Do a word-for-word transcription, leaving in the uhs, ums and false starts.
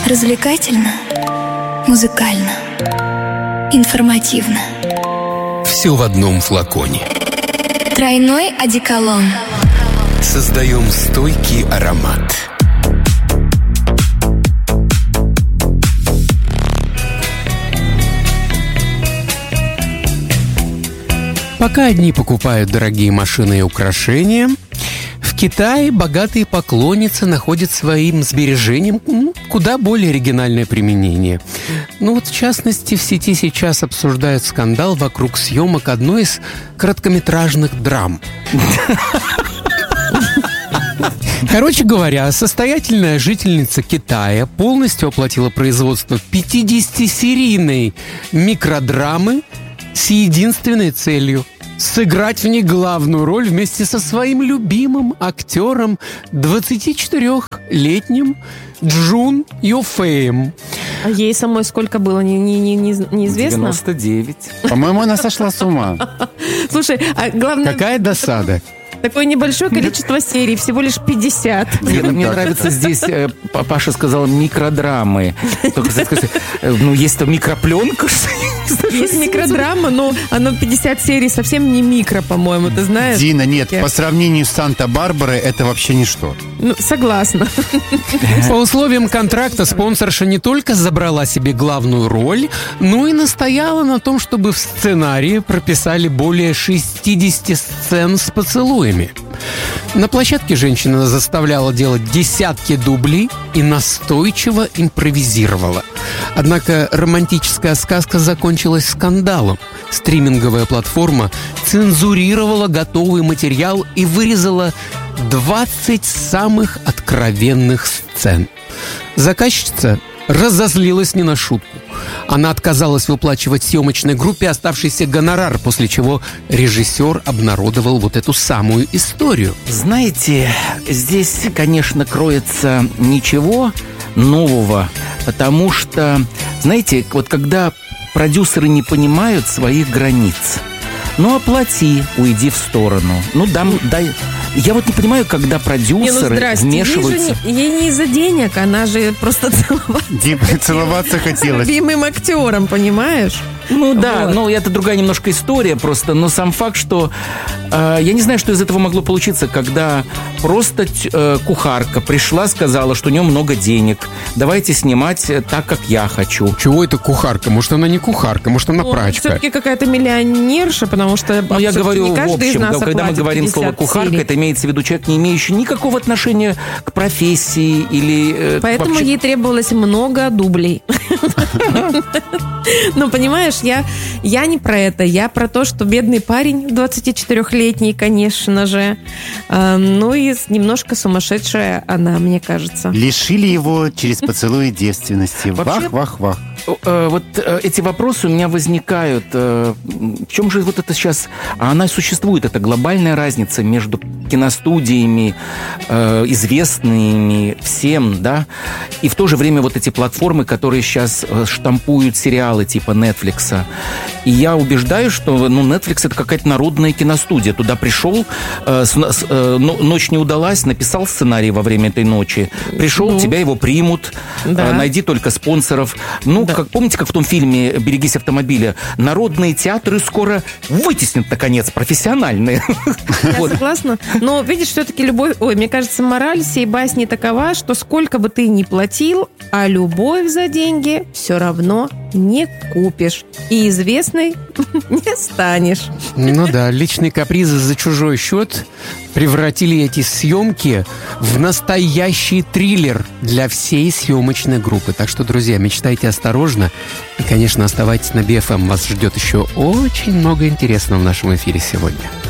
Развлекательно, музыкально, информативно. Все в одном флаконе. Тройной одеколон. Создаем стойкий аромат. Пока одни покупают дорогие машины и украшения, в Китае богатые поклонницы находят своим сбережениям куда более оригинальное применение. Ну вот, в частности, в сети сейчас обсуждают скандал вокруг съемок одной из короткометражных драм. Короче говоря, состоятельная жительница Китая полностью оплатила производство пятидесятисерийной микродрамы с единственной целью – сыграть в ней главную роль вместе со своим любимым актером двадцатичетырёхлетним Джун Йофеем. А ей самой сколько было, не, не, не, неизвестно? девяносто девять. По-моему, она сошла с ума. Слушай, а главное... Какая досада. Такое небольшое количество серий, всего лишь пятьдесят. Мне, мне нравится здесь, э, Паша сказал, микродрамы. Только, сказать, э, ну, есть-то микропленка. Есть микродрама, но оно пятьдесят серий, совсем не микро, по-моему, ты знаешь? Дина, нет, по сравнению с Санта-Барбарой это вообще ничто. Ну, согласна. По условиям контракта спонсорша не только забрала себе главную роль, но и настояла на том, чтобы в сценарии прописали более шестьдесят сцен с поцелуем. На площадке женщина заставляла делать десятки дублей и настойчиво импровизировала. Однако романтическая сказка закончилась скандалом. Стриминговая платформа цензурировала готовый материал и вырезала двадцать самых откровенных сцен. Заказчица разозлилась не на шутку. Она отказалась выплачивать съемочной группе оставшийся гонорар, после чего режиссер обнародовал вот эту самую историю. Знаете, здесь, конечно, кроется ничего нового, потому что, знаете, вот когда продюсеры не понимают своих границ, ну, оплати, уйди в сторону. Ну, дам, дай... Я вот не понимаю, когда продюсеры не, ну, вмешиваются. Ей, не, ей не из-за денег, она же просто целоваться, Дима, целоваться хотелось. С любимым актером, понимаешь? Ну да, вот. ну это другая немножко история просто, но сам факт, что э, я не знаю, что из этого могло получиться, когда просто э, кухарка пришла, сказала, что у нее много денег, давайте снимать так, как я хочу. Чего это кухарка? Может, она не кухарка, может, она Ну, прачка. все-таки какая-то миллионерша, потому что Ну, я говорю не в каждый из общем, нас когда мы говорим слово кухарка, серий. это имеется в виду человек, не имеющий никакого отношения к профессии или... Э, Поэтому вообще... ей требовалось много дублей. Ну, понимаешь, я, я не про это. Я про то, что бедный парень, двадцатичетырёхлетний, конечно же, э, ну и немножко сумасшедшая она, мне кажется. Лишили его через поцелуи девственности. Вообще- Вах, вах, вах. Э, Вот э, эти вопросы у меня возникают. э, В чем же вот это сейчас... А она существует, это глобальная разница между киностудиями, э, известными всем, да, и в то же время вот эти платформы, которые сейчас э, штампуют сериалы типа Netflix. И я убеждаю, что ну, Netflix — это какая-то народная киностудия. Туда пришел, э, с, с, э, но- ночь не удалась, написал сценарий во время этой ночи. Пришел, Ну. тебя его примут, Да. э, найди только спонсоров. Ну, Да. как помните, как в том фильме «Берегись автомобиля»? Народные театры скоро вытеснят, наконец, профессиональные. Я Вот. согласна. Но, видишь, все-таки любовь... Ой, мне кажется, мораль всей басни такова, что сколько бы ты ни платил, а любовь за деньги все равно не купишь. И известной не станешь. Ну да, личные капризы за чужой счет превратили эти съемки в настоящий триллер для всей съемочной группы. Так что, друзья, мечтайте осторожно. И, конечно, оставайтесь на би эф эм. Вас ждет еще очень много интересного в нашем эфире сегодня.